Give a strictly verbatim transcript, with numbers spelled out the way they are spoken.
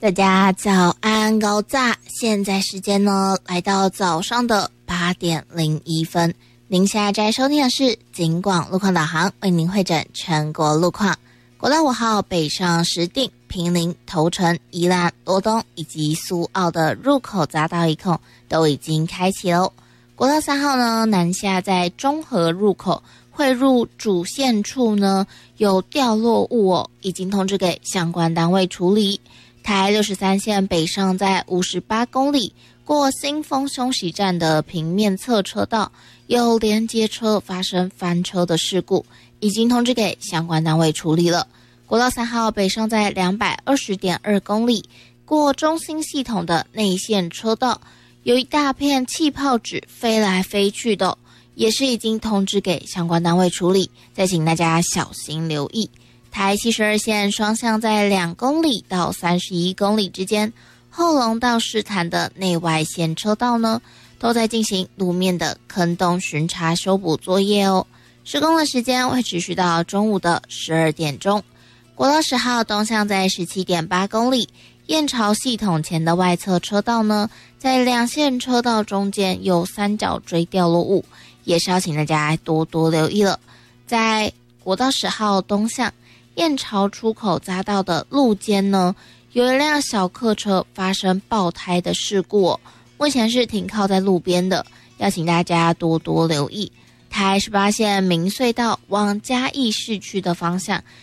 大家早安高炸，现在时间呢来到早上的八点零一分。您现在在收听的是警广路况导航，为您会诊全国路况。国道五号北上石碇、坪林、头城、宜兰、罗东以及苏澳的入口匝道一控都已经开启喽。国道三号呢南下在中和入口汇入主线处呢有掉落物哦，已经通知给相关单位处理。台六十三线北上在五十八公里过新丰休息站的平面侧车道有连接车发生翻车的事故，已经通知给相关单位处理了。国道三号北上在 两百二十点二公里过中兴系统的内线车道有一大片气泡纸飞来飞去的，也是已经通知给相关单位处理，再请大家小心留意。台七十二线双向在两公里到三十一公里之间，后龙到石潭的内外线车道呢，都在进行路面的坑洞巡查修补作业哦。施工的时间会持续到中午的十二点钟。国道十号东向在 十七点八公里，燕巢系统前的外侧车道呢，在两线车道中间有三角锥掉落物，也是要请大家多多留意了。在国道十号东向燕巢出口匝道的路肩呢，有一辆小客车发生爆胎的事故哦，目前是停靠在路边的，要请大家多多留意。台十八线明隧道往嘉义市区的方向